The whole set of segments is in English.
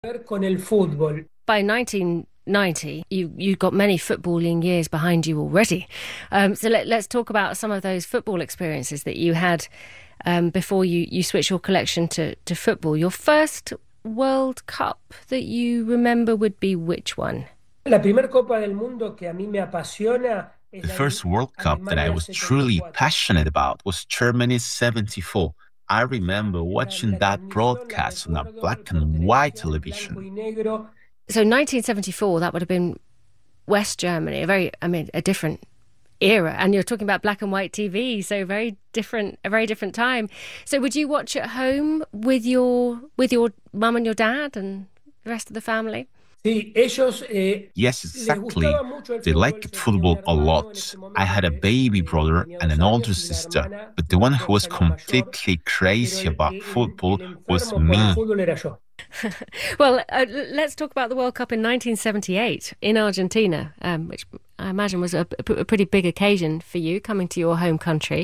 Con el fútbol. By 1990, you got many footballing years behind you already. So let's talk about some of those football experiences that you had before you switched your collection to football. Your first World Cup that you remember would be which one? La primera Copa del Mundo que a mí me apasiona es The first World Cup that I was truly passionate about was Germany's 74. I remember watching that broadcast on a black and white television. So 1974, that would have been West Germany, a different era. And you're talking about black and white TV, so a very different time. So would you watch at home with your mum and your dad and the rest of the family? Yes, exactly. They liked football a lot. I had a baby brother and an older sister, but the one who was completely crazy about football was me. Well, let's talk about the World Cup in 1978 in Argentina, which I imagine was a pretty big occasion for you, coming to your home country.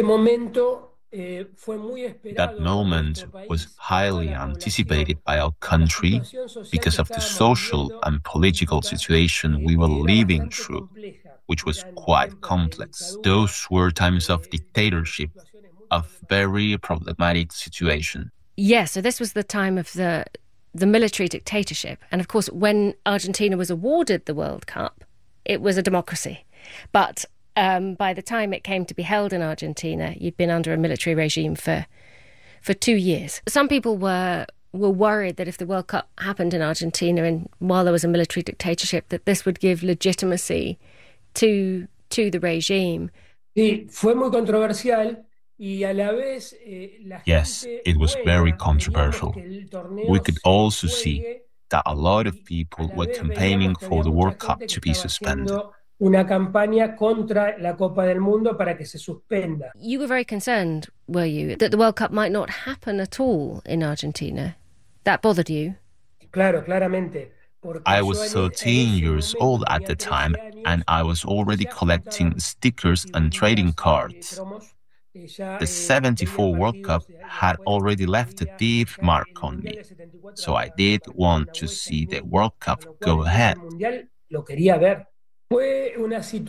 That moment was highly anticipated by our country because of the social and political situation we were living through, which was quite complex. Those were times of dictatorship, of very problematic situation. Yes, so this was the time of the military dictatorship. And of course, when Argentina was awarded the World Cup, it was a democracy. But by the time it came to be held in Argentina, you'd been under a military regime for 2 years. Some people were worried that if the World Cup happened in Argentina and while there was a military dictatorship, that this would give legitimacy to the regime. Sí, fue muy controversial. Yes, it was very controversial. We could also see that a lot of people were campaigning for the World Cup to be suspended. Una campaña contra la Copa del Mundo para que se suspenda. You were very concerned, were you, that the World Cup might not happen at all in Argentina? That bothered you? Claro, claramente. I was 13 years old at the time, and I was already collecting stickers and trading cards. The 74 World Cup had already left a deep mark on me, so I did want to see the World Cup go ahead. It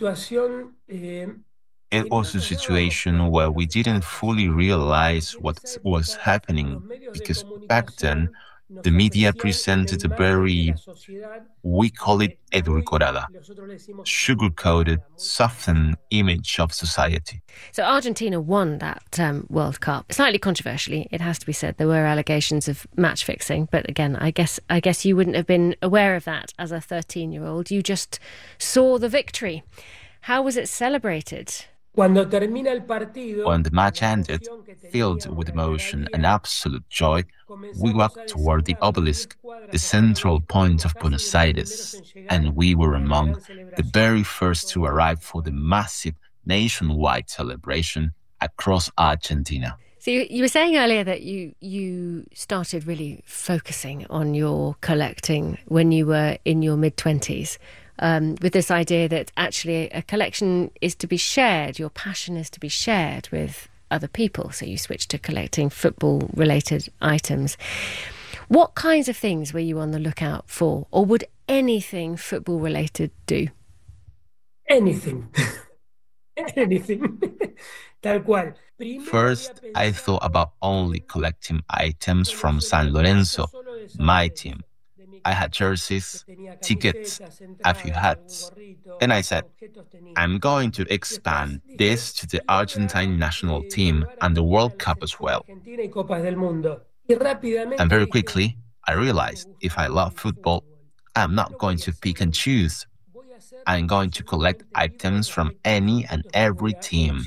was a situation where we didn't fully realize what was happening because back then the media presented a very, we call it edulcorada, sugar-coated, softened image of society. So Argentina won that World Cup. Slightly controversially, it has to be said. There were allegations of match fixing, but again, I guess you wouldn't have been aware of that as a 13-year-old. You just saw the victory. How was it celebrated? When the match ended, filled with emotion and absolute joy, we walked toward the obelisk, the central point of Buenos Aires, and we were among the very first to arrive for the massive nationwide celebration across Argentina. So you were saying earlier that you started really focusing on your collecting when you were in your mid-20s. With this idea that actually a collection is to be shared, your passion is to be shared with other people. So you switched to collecting football-related items. What kinds of things were you on the lookout for? Or would anything football-related do? Anything. Anything. Tal cual. First, I thought about only collecting items from San Lorenzo, my team. I had jerseys, tickets, a few hats, and I said, I'm going to expand this to the Argentine national team and the World Cup as well. And very quickly, I realized if I love football, I'm not going to pick and choose. I'm going to collect items from any and every team.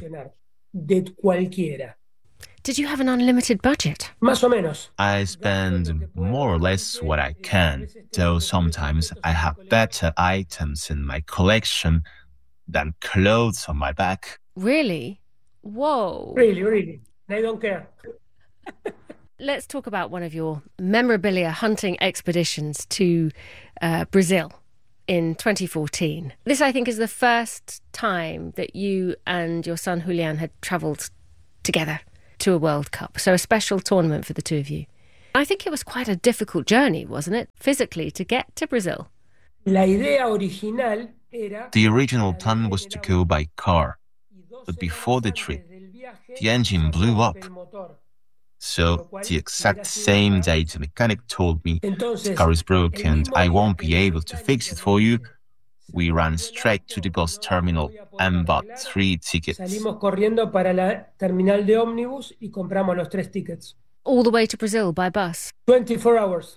Did you have an unlimited budget? Más o menos. I spend more or less what I can, though sometimes I have better items in my collection than clothes on my back. Really? Whoa. Really. I don't care. Let's talk about one of your memorabilia hunting expeditions to Brazil in 2014. This, I think, is the first time that you and your son Julian had travelled together to a World Cup. So a special tournament for the two of you. I think it was quite a difficult journey, wasn't it, physically, to get to Brazil? The original plan was to go by car, but before the trip, the engine blew up. So the exact same day the mechanic told me the car is broken and I won't be able to fix it for you, we ran straight to the bus terminal and bought 3 tickets. Salimos corriendo para la terminal de ómnibus y compramos los 3 tickets. All the way to Brazil by bus? 24 hours.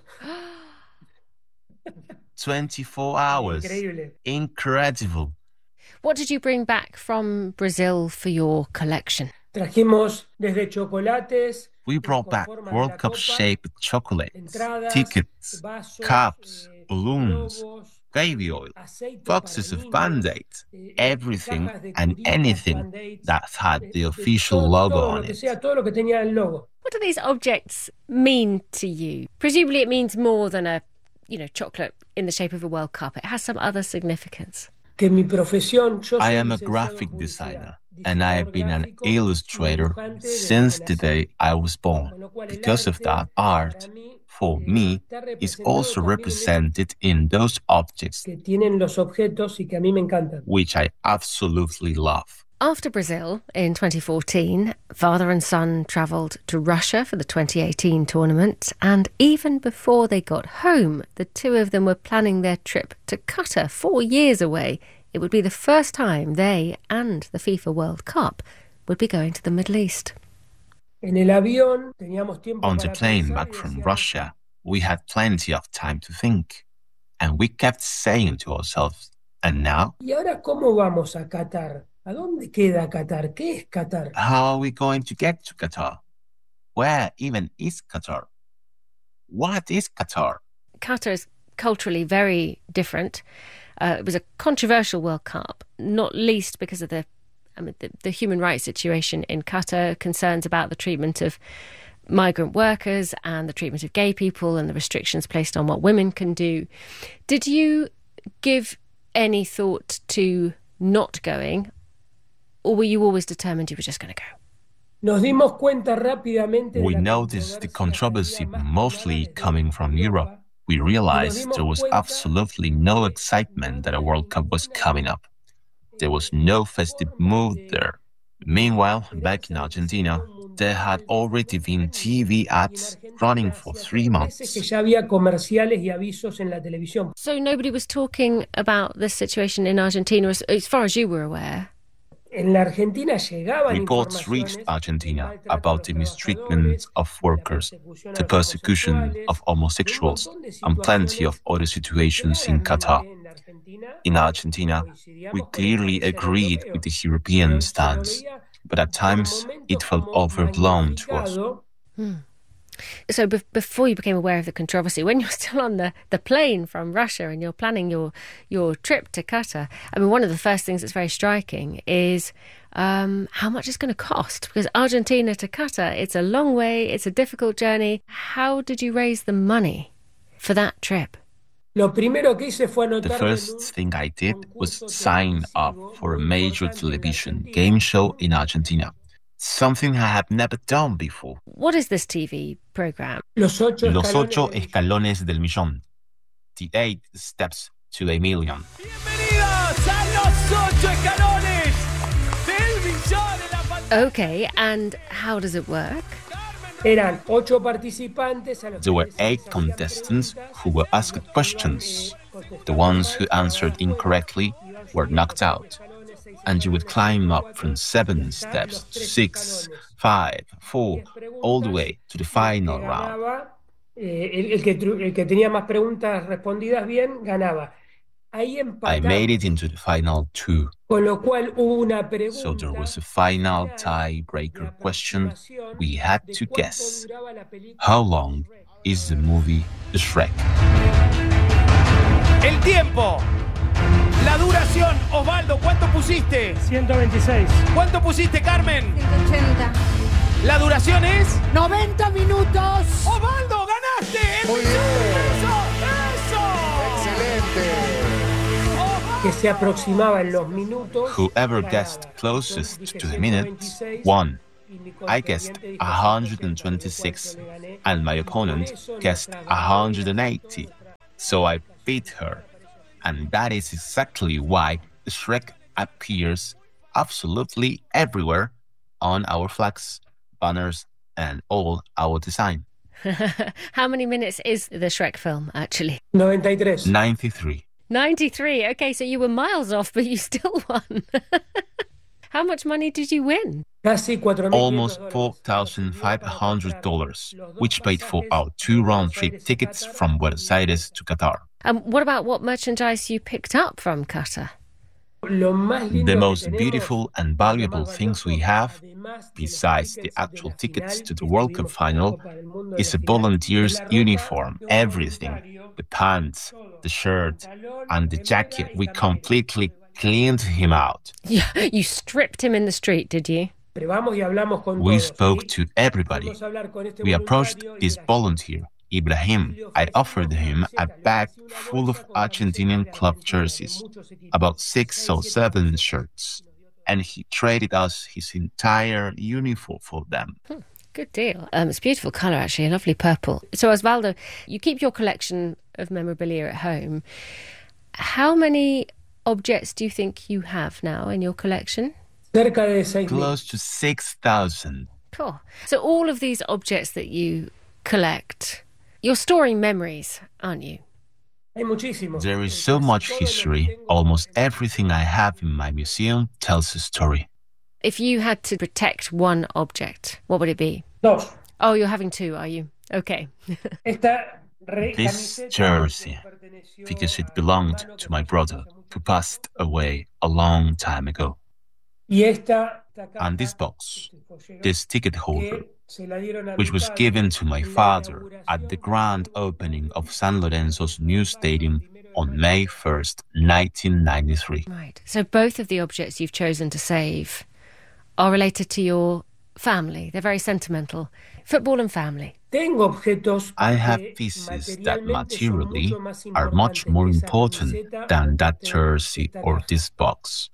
24 hours. Increíble. Incredible. What did you bring back from Brazil for your collection? Trajimos desde chocolates. We brought back World Cup-shaped chocolates, tickets, cups, balloons, baby oil, boxes of Band-Aids, everything and anything that had the official logo on it. What do these objects mean to you? Presumably it means more than a, chocolate in the shape of a World Cup. It has some other significance. I am a graphic designer and I have been an illustrator since the day I was born. Because of that, art, for me, is also represented in those objects, which I absolutely love. After Brazil in 2014, father and son travelled to Russia for the 2018 tournament, and even before they got home, the two of them were planning their trip to Qatar, 4 years away. It would be the first time they and the FIFA World Cup would be going to the Middle East. On the plane back from Russia, we had plenty of time to think, and we kept saying to ourselves, and now? ¿Y ahora cómo vamos a Qatar? ¿A dónde queda Qatar? ¿Qué es Qatar? How are we going to get to Qatar? Where even is Qatar? What is Qatar? Qatar is culturally very different. It was a controversial World Cup, not least because of the human rights situation in Qatar, concerns about the treatment of migrant workers and the treatment of gay people and the restrictions placed on what women can do. Did you give any thought to not going, or were you always determined you were just going to go? We noticed the controversy mostly coming from Europe. We realized there was absolutely no excitement that a World Cup was coming up. There was no festive mood there. Meanwhile, back in Argentina, there had already been TV ads running for 3 months. So nobody was talking about this situation in Argentina as far as you were aware? Reports reached Argentina about the mistreatment of workers, the persecution of homosexuals, and plenty of other situations in Qatar. In Argentina, we clearly agreed with the European stance, but at times it felt overblown to us. So before you became aware of the controversy, when you're still on the plane from Russia and you're planning your trip to Qatar, one of the first things that's very striking is how much it's going to cost. Because Argentina to Qatar, it's a long way, it's a difficult journey. How did you raise the money for that trip? The first thing I did was sign up for a major television game show in Argentina. Something I have never done before. What is this TV program? Los 8 escalones del millón. The 8 steps to a million. Bienvenidos a los 8 escalones del millón en la pantalla. Okay, and how does it work? There were 8 contestants who were asked questions. The ones who answered incorrectly were knocked out. And you would climb up from 7 steps to 6, 5, 4, all the way to the final round. I made it into the final 2. So there was a final tie-breaker question. We had to guess. How long is the movie Shrek? El tiempo. La duración, Osvaldo, ¿cuánto pusiste? 126. ¿Cuánto pusiste, Carmen? 180. La duración es 90 minutos. Osvaldo, ganaste. Muy bien. Eso. Excelente. Que se aproximaba en los minutos. Whoever guessed closest to the minute won. I guessed 126, and my opponent guessed 180. So I beat her. And that is exactly why Shrek appears absolutely everywhere on our flags, banners, and all our design. How many minutes is the Shrek film, actually? 93. 93. Okay, so you were miles off, but you still won. How much money did you win? Almost $4,500, which paid for our 2 round-trip tickets from Buenos Aires to Qatar. What about what merchandise you picked up from Qatar? The most beautiful and valuable things we have, besides the actual tickets to the World Cup final, is a volunteer's uniform, everything. The pants, the shirt, and the jacket. We completely cleaned him out. Yeah, you stripped him in the street, did you? We spoke to everybody. We approached this volunteer, Ibrahim. I offered him a bag full of Argentinian club jerseys, about 6 or 7 shirts, and he traded us his entire uniform for them. Good deal. It's a beautiful colour, actually, a lovely purple. So, Osvaldo, you keep your collection of memorabilia at home. How many objects do you think you have now in your collection? Close to 6,000. Cool. So all of these objects that you collect, you're storing memories, aren't you? There is so much history. Almost everything I have in my museum tells a story. If you had to protect one object, what would it be? Oh, you're having 2, are you? Okay. This jersey, because it belonged to my brother, who passed away a long time ago. And this box, this ticket holder, which was given to my father at the grand opening of San Lorenzo's new stadium on May 1st, 1993. Right. So both of the objects you've chosen to save are related to your family. They're very sentimental. Football and family. I have pieces that materially are much more important than that jersey or this box.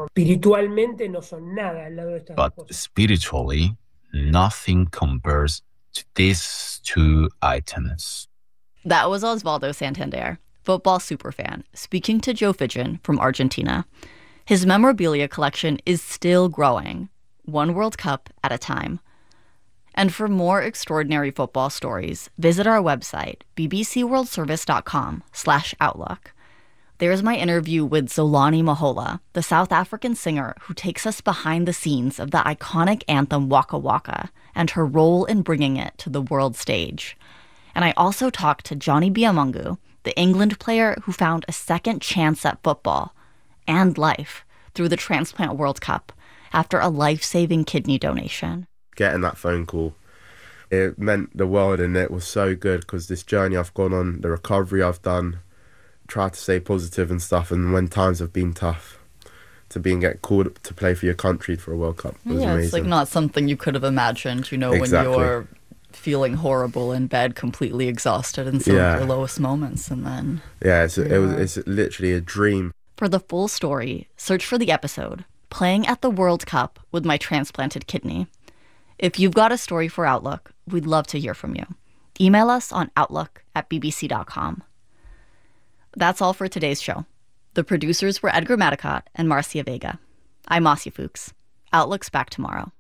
But spiritually, nothing compares to these 2 items. That was Osvaldo Santander, football superfan, speaking to Joe Fidgen from Argentina. His memorabilia collection is still growing, 1 World Cup at a time. And for more extraordinary football stories, visit our website, bbcworldservice.com/outlook. There's my interview with Zolani Mahola, the South African singer who takes us behind the scenes of the iconic anthem Waka Waka and her role in bringing it to the world stage. And I also talked to Johnny Biamungu, the England player who found a second chance at football and life through the Transplant World Cup after a life-saving kidney donation. Getting that phone call, it meant the world, and it was so good because this journey I've gone on, the recovery I've done, tried to stay positive and stuff, and when times have been tough, to get called to play for your country for a World Cup was amazing. It's like not something you could have imagined, when you're feeling horrible in bed, completely exhausted in some of your lowest moments, and then... Yeah, it's literally a dream. For the full story, search for the episode, Playing at the World Cup with My Transplanted Kidney. If you've got a story for Outlook, we'd love to hear from you. Email us on outlook@bbc.com. That's all for today's show. The producers were Edgar Madicott and Marcia Vega. I'm Marcia Fuchs. Outlook's back tomorrow.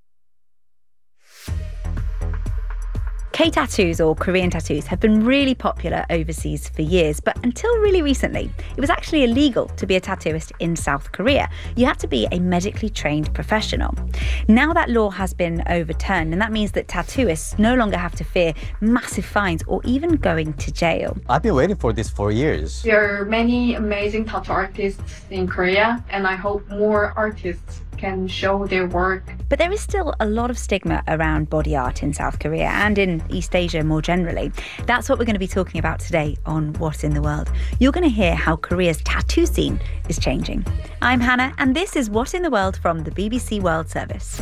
K-tattoos, or Korean tattoos, have been really popular overseas for years, but until really recently, it was actually illegal to be a tattooist in South Korea. You had to be a medically trained professional. Now that law has been overturned, and that means that tattooists no longer have to fear massive fines or even going to jail. I've been waiting for this for years. There are many amazing tattoo artists in Korea, and I hope more artists can show their work. But there is still a lot of stigma around body art in South Korea and in East Asia more generally. That's what we're going to be talking about today on What in the World. You're going to hear how Korea's tattoo scene is changing. I'm Hannah, and this is What in the World from the BBC World Service.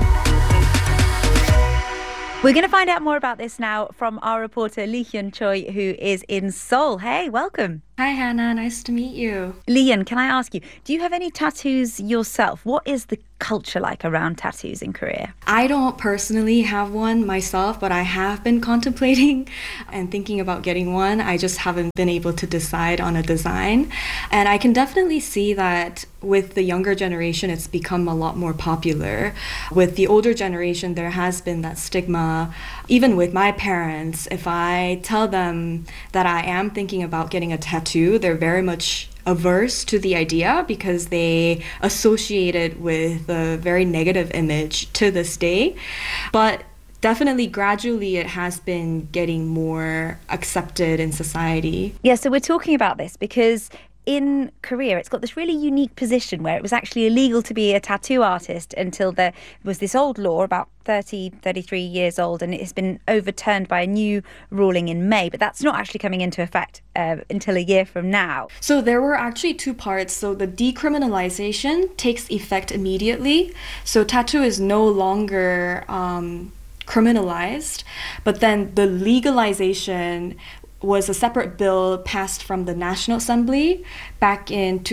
We're going to find out more about this now from our reporter Lee Hyun Choi, who is in Seoul. Hey, welcome. Hi, Hannah. Nice to meet you. Leon, can I ask you, do you have any tattoos yourself? What is the culture like around tattoos in Korea? I don't personally have one myself, but I have been contemplating and thinking about getting one. I just haven't been able to decide on a design. And I can definitely see that with the younger generation, it's become a lot more popular. With the older generation, there has been that stigma. Even with my parents, if I tell them that I am thinking about getting a tattoo, they're very much averse to the idea because they associate it with a very negative image to this day. But definitely gradually it has been getting more accepted in society. Yeah, so we're talking about this because in Korea, it's got this really unique position where it was actually illegal to be a tattoo artist until there was this old law about 33 years old, and it has been overturned by a new ruling in May, but that's not actually coming into effect until a year from now. So there were actually two parts. So the decriminalization takes effect immediately. So tattoo is no longer criminalized, but then the legalization was a separate bill passed from the National Assembly back in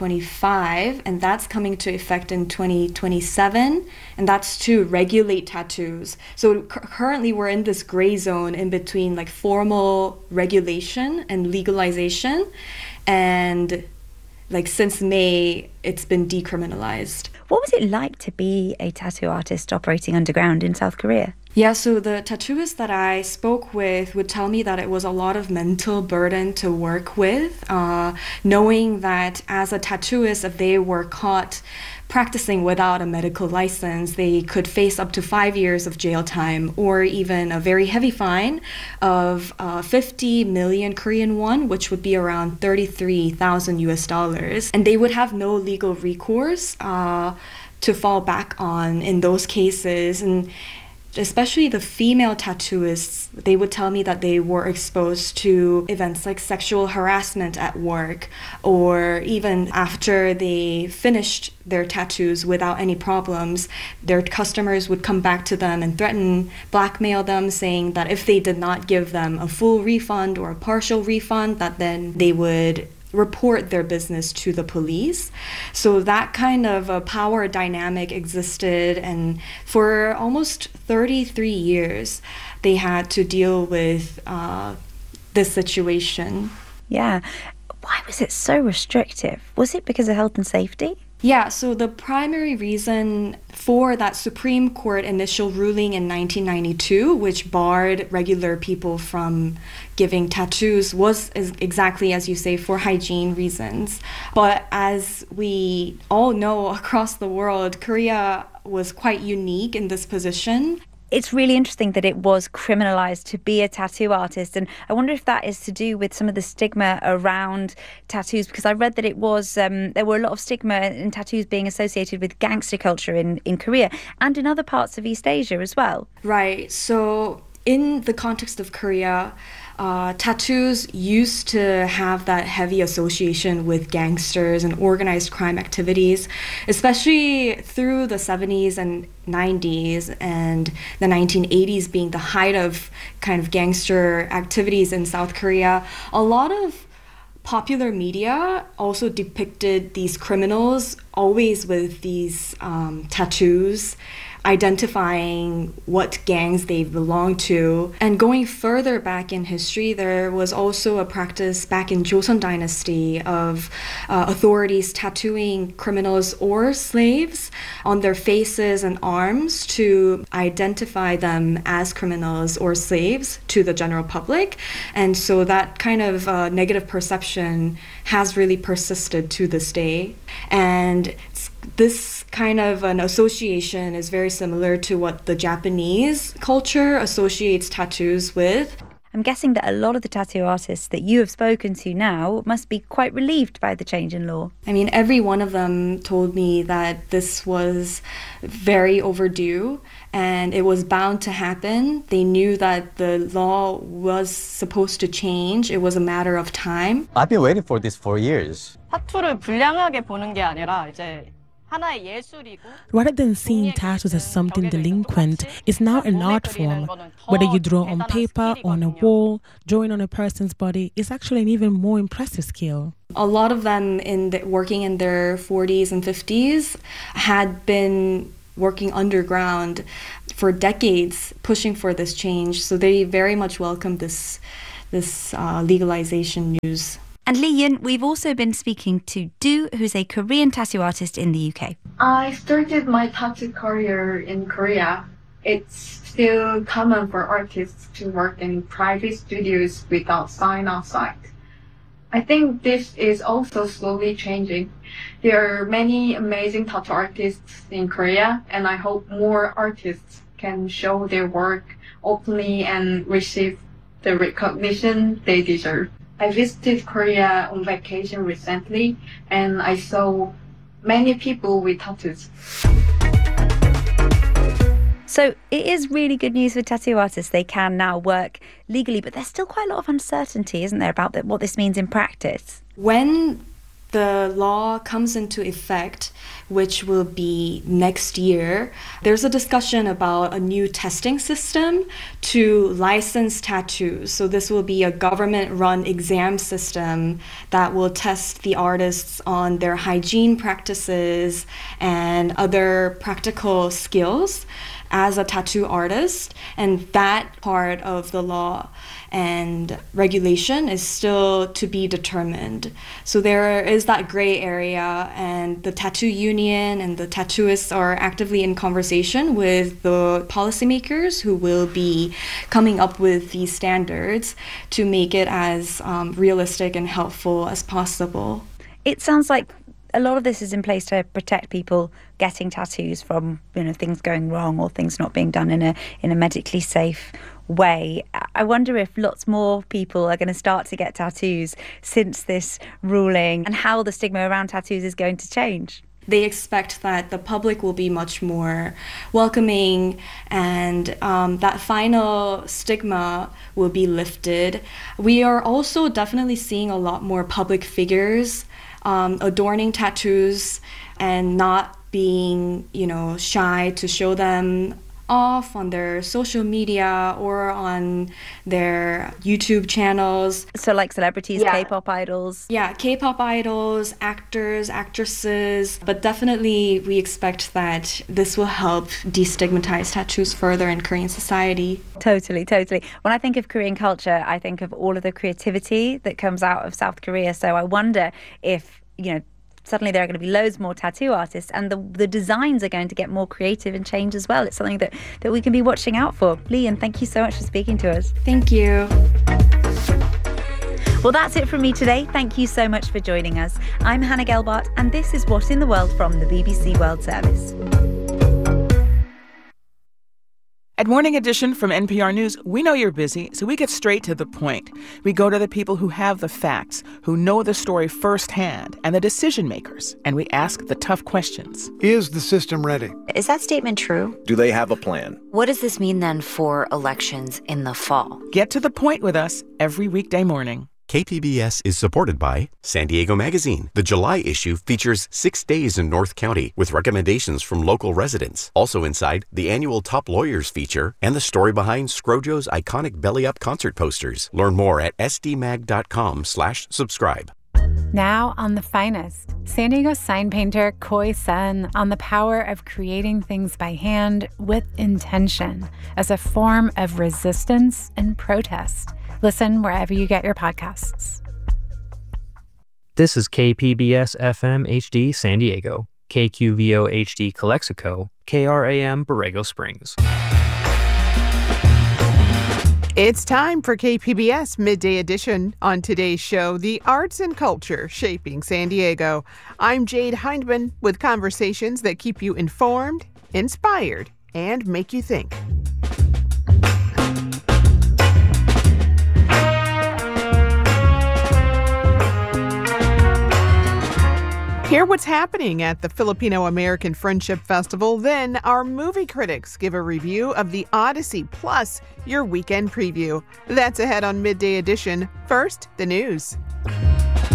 2025, and that's coming to effect in 2027, and that's to regulate tattoos. So currently we're in this gray zone in between like formal regulation and legalization, and like since May, it's been decriminalized. What was it like to be a tattoo artist operating underground in South Korea? Yeah, so the tattooist that I spoke with would tell me that it was a lot of mental burden to work with, knowing that as a tattooist, if they were caught practicing without a medical license, they could face up to 5 years of jail time or even a very heavy fine of 50 million Korean won, which would be around 33,000 US dollars. And they would have no legal recourse to fall back on in those cases. And especially the female tattooists, they would tell me that they were exposed to events like sexual harassment at work, or even after they finished their tattoos without any problems, their customers would come back to them and threaten, blackmail them, saying that if they did not give them a full refund or a partial refund, that then they would report their business to the police. So that kind of a power dynamic existed, and for almost 33 years they had to deal with this situation. Yeah. Why was it so restrictive? Was it because of health and safety? Yeah, so the primary reason for that Supreme Court initial ruling in 1992, which barred regular people from giving tattoos, was exactly as you say, for hygiene reasons. But as we all know across the world, Korea was quite unique in this position. It's really interesting that it was criminalized to be a tattoo artist, and I wonder if that is to do with some of the stigma around tattoos, because I read that it was there were a lot of stigma in tattoos being associated with gangster culture in Korea and in other parts of East Asia as well. Right. So in the context of Korea, tattoos used to have that heavy association with gangsters and organized crime activities, especially through the 70s and 90s and the 1980s being the height of kind of gangster activities in South Korea. A lot of popular media also depicted these criminals always with these tattoos, identifying what gangs they belong to. And going further back in history, there was also a practice back in Joseon Dynasty of authorities tattooing criminals or slaves on their faces and arms to identify them as criminals or slaves to the general public. And so that kind of negative perception has really persisted to this day. And this kind of an association is very similar to what the Japanese culture associates tattoos with. I'm guessing that a lot of the tattoo artists that you have spoken to now must be quite relieved by the change in law. I mean, every one of them told me that this was very overdue and it was bound to happen. They knew that the law was supposed to change. It was a matter of time. I've been waiting for this for years. 타투를 불량하게 보는 게 아니라 이제 Rather than seeing tattoos as something delinquent, it's now an art form. Whether you draw on paper or on a wall, drawing on a person's body is actually an even more impressive skill. A lot of them working in their 40s and 50s had been working underground for decades, pushing for this change. So they very much welcome this legalization news. And Lee-Yun, we've also been speaking to Do, who's a Korean tattoo artist in the UK. I started my tattoo career in Korea. It's still common for artists to work in private studios without sign outside. I think this is also slowly changing. There are many amazing tattoo artists in Korea, and I hope more artists can show their work openly and receive the recognition they deserve. I visited Korea on vacation recently, and I saw many people with tattoos. So it is really good news for tattoo artists. They can now work legally, but there's still quite a lot of uncertainty, isn't there, about what this means in practice? When the law comes into effect, which will be next year, there's a discussion about a new testing system to license tattoos. So this will be a government-run exam system that will test the artists on their hygiene practices and other practical skills as a tattoo artist. And that part of the law and regulation is still to be determined. So there is that gray area, and the tattoo union and the tattooists are actively in conversation with the policymakers who will be coming up with these standards to make it as realistic and helpful as possible. It sounds like a lot of this is in place to protect people getting tattoos from, things going wrong or things not being done in a medically safe way. I wonder if lots more people are going to start to get tattoos since this ruling, and how the stigma around tattoos is going to change. They expect that the public will be much more welcoming, and that final stigma will be lifted. We are also definitely seeing a lot more public figures adorning tattoos and not being, shy to show them off on their social media or on their YouTube channels. So like celebrities, yeah. K-pop idols. Yeah, K-pop idols, actors, actresses. But definitely we expect that this will help destigmatize tattoos further in Korean society. Totally. When I think of Korean culture, I think of all of the creativity that comes out of South Korea. So I wonder if, suddenly there are going to be loads more tattoo artists, and the designs are going to get more creative and change as well. It's something that we can be watching out for. Lee-Yun, thank you so much for speaking to us. Thank you. Well, that's it from me today. Thank you so much for joining us. I'm Hannah Gelbart, and this is What in the World from the BBC World Service. At Morning Edition from NPR News, we know you're busy, so we get straight to the point. We go to the people who have the facts, who know the story firsthand, and the decision makers, and we ask the tough questions. Is the system ready? Is that statement true? Do they have a plan? What does this mean then for elections in the fall? Get to the point with us every weekday morning. KPBS is supported by San Diego Magazine. The July issue features 6 days in North County with recommendations from local residents. Also inside, the annual Top Lawyers feature and the story behind Scrojo's iconic Belly Up concert posters. Learn more at sdmag.com/subscribe. Now on The Finest, San Diego sign painter Khoi Sen on the power of creating things by hand with intention as a form of resistance and protest. Listen wherever you get your podcasts. This is KPBS FM HD San Diego, KQVO HD Calexico, KRAM Borrego Springs. It's time for KPBS Midday Edition. On today's show, the arts and culture shaping San Diego. I'm Jade Hindman with conversations that keep you informed, inspired, and make you think. Hear what's happening at the Filipino-American Friendship Festival. Then our movie critics give a review of The Odyssey, plus your weekend preview. That's ahead on Midday Edition. First, the news.